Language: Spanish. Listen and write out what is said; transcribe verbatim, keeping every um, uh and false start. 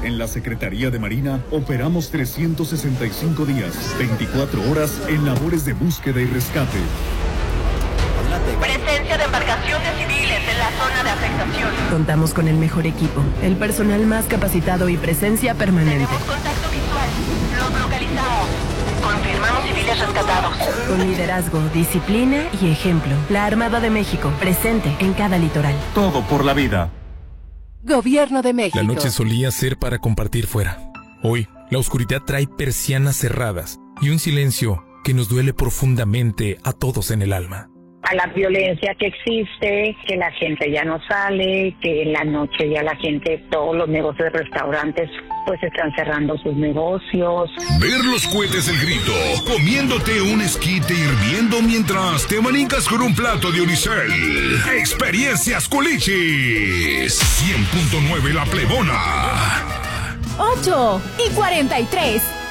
En la Secretaría de Marina operamos trescientos sesenta y cinco días, veinticuatro horas en labores de búsqueda y rescate. Presencia de embarcaciones civiles en la zona de afectación. Contamos con el mejor equipo, el personal más capacitado y presencia permanente. Tenemos contacto visual. Los localizamos. Confirmamos civiles rescatados. Con liderazgo, disciplina y ejemplo. La Armada de México, presente en cada litoral. Todo por la vida. Gobierno de México. La noche solía ser para compartir fuera. Hoy, la oscuridad trae persianas cerradas y un silencio que nos duele profundamente a todos en el alma. A la violencia que existe, que la gente ya no sale, que en la noche ya la gente, todos los negocios de restaurantes, pues están cerrando sus negocios. Ver los cohetes del grito, comiéndote un esquite hirviendo mientras te manicas con un plato de unicel. Experiencias Culichis. cien punto nueve La Plebona. ocho y cuarenta y tres.